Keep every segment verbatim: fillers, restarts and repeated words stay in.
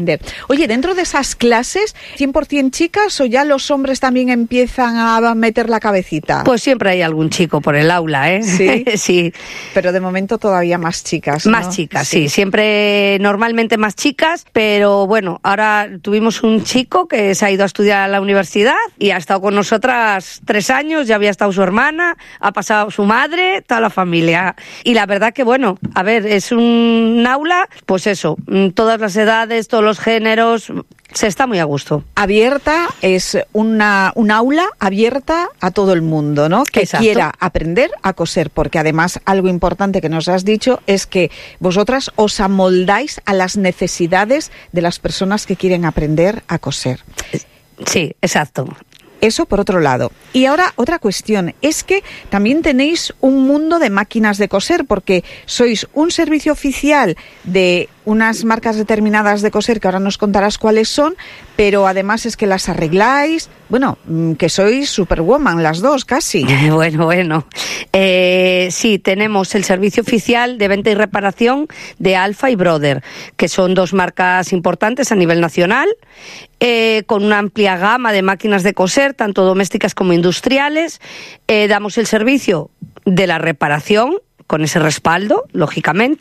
aprender. Oye, dentro de esas clases, ¿cien por ciento chicas o ya los hombres también empiezan a meter la cabecita? Pues siempre hay algún chico por el aula, ¿eh? Sí, sí. Pero de momento todavía más chicas, ¿no? Más chicas, sí. sí. Siempre, normalmente más chicas, pero bueno, ahora tuvimos un chico que se ha ido a estudiar a la universidad y ha estado con nosotras tres años, ya había estado su hermana, ha pasado su madre, toda la familia. Y la verdad que bueno, a ver, es un aula, pues eso, todas las edades, todos los géneros, se está muy a gusto. Abierta, es una un aula abierta a todo el mundo, ¿no? Que Exacto. quiera aprender a coser, porque además algo importante que nos has dicho es que vosotras os amoldáis a las necesidades de las personas que quieren aprender a coser. Sí, exacto. Eso por otro lado. Y ahora otra cuestión, es que también tenéis un mundo de máquinas de coser, porque sois un servicio oficial de unas marcas determinadas de coser, que ahora nos contarás cuáles son, pero además es que las arregláis, bueno, que sois superwoman las dos casi. Bueno, bueno. Eh, sí, tenemos el servicio oficial de venta y reparación de Alfa y Brother, que son dos marcas importantes a nivel nacional, eh, con una amplia gama de máquinas de coser, tanto domésticas como industriales. Eh, damos el servicio de la reparación, con ese respaldo, lógicamente,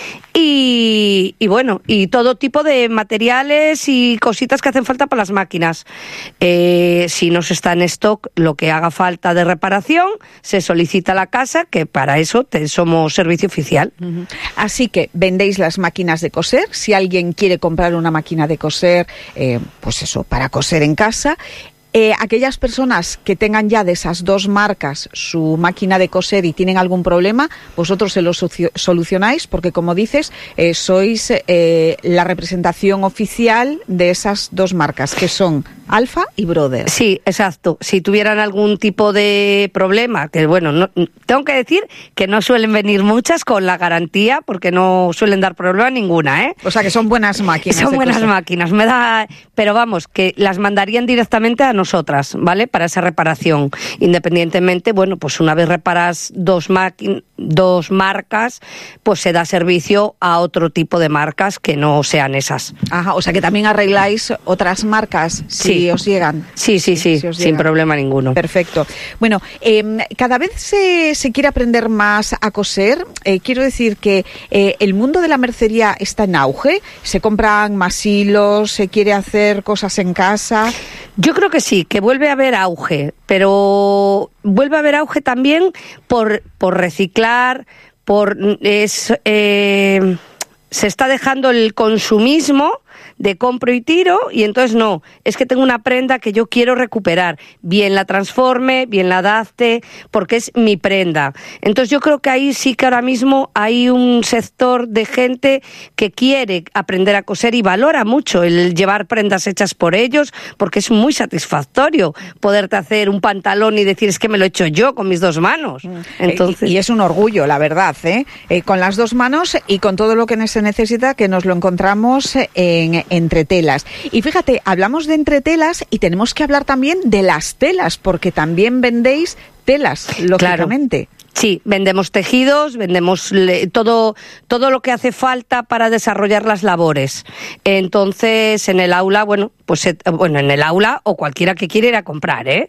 y, y bueno, y todo tipo de materiales y cositas que hacen falta para las máquinas. Eh, si no se está en stock lo que haga falta de reparación, se solicita a la casa, que para eso te, somos servicio oficial. Uh-huh. Así que vendéis las máquinas de coser, si alguien quiere comprar una máquina de coser, eh, pues eso, para coser en casa. Eh, aquellas personas que tengan ya de esas dos marcas su máquina de coser y tienen algún problema, vosotros se lo socio- solucionáis, porque como dices, eh, sois eh, la representación oficial de esas dos marcas, que son Alfa y Brother. Sí, exacto. Si tuvieran algún tipo de problema, que bueno, no, tengo que decir que no suelen venir muchas con la garantía, porque no suelen dar problema ninguna, ¿eh? O sea, que son buenas máquinas. Son de buenas coser. máquinas, me da, pero vamos, que las mandarían directamente a nosotras, ¿vale? Para esa reparación. Independientemente, bueno, pues una vez reparas dos máquinas, dos marcas, pues se da servicio a otro tipo de marcas que no sean esas. Ajá, o sea que también arregláis otras marcas si Sí. os llegan. Sí, sí, sí, si os sin llegan. problema ninguno. Perfecto. Bueno, eh, cada vez se, se quiere aprender más a coser. Eh, quiero decir que eh, el mundo de la mercería está en auge. Se compran más hilos, se quiere hacer cosas en casa. Yo creo que sí, que vuelve a haber auge, pero vuelve a haber auge también por, por reciclar, por es, eh, se está dejando el consumismo de compro y tiro, y entonces no, es que tengo una prenda que yo quiero recuperar, bien la transforme, bien la adapte, porque es mi prenda. Entonces yo creo que ahí sí que ahora mismo hay un sector de gente que quiere aprender a coser y valora mucho el llevar prendas hechas por ellos, porque es muy satisfactorio poderte hacer un pantalón y decir, es que me lo he hecho yo con mis dos manos. Entonces... Y es un orgullo, la verdad, ¿eh? Eh, con las dos manos y con todo lo que se necesita, que nos lo encontramos en entretelas. Y fíjate, hablamos de entretelas y tenemos que hablar también de las telas, porque también vendéis telas, lógicamente. Claro. Sí, vendemos tejidos, vendemos le, todo todo lo que hace falta para desarrollar las labores. Entonces, en el aula, bueno, pues eh, bueno, en el aula o cualquiera que quiera ir a comprar, ¿eh?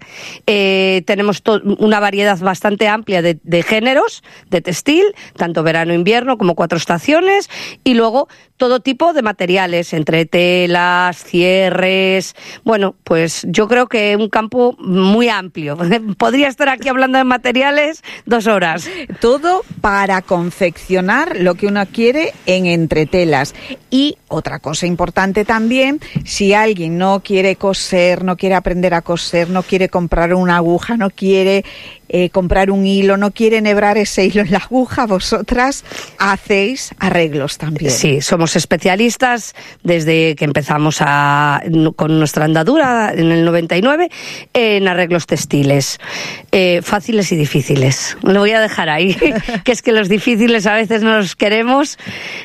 eh tenemos to- una variedad bastante amplia de, de géneros de textil, tanto verano-invierno como cuatro estaciones, y luego todo tipo de materiales, entre telas, cierres. Bueno, pues yo creo que un campo muy amplio. Podría estar aquí hablando de materiales dos horas. Todo para confeccionar lo que uno quiere en entretelas. Y otra cosa importante también, si alguien no quiere coser, no quiere aprender a coser, no quiere comprar una aguja, no quiere eh, comprar un hilo, no quiere enhebrar ese hilo en la aguja, vosotras hacéis arreglos también. Sí, somos especialistas desde que empezamos a, con nuestra andadura en el noventa y nueve en arreglos textiles, eh, fáciles y difíciles. Lo voy a dejar ahí, que es que los difíciles a veces no los queremos,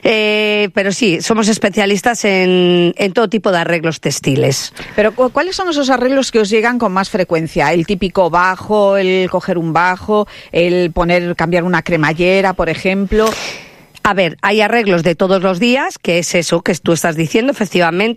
eh, pero sí, somos especialistas en, en todo tipo de arreglos textiles. Pero ¿cuáles son esos arreglos que os llegan con más frecuencia? El típico bajo, el coger un bajo, el poner, cambiar una cremallera, por ejemplo. A ver, hay arreglos de todos los días, que es eso que tú estás diciendo, efectivamente,